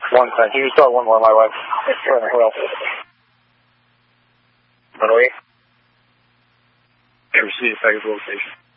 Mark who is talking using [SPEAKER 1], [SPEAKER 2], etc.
[SPEAKER 1] One, thank you. Start one more, my wife. Well. Runaway. Receive package location.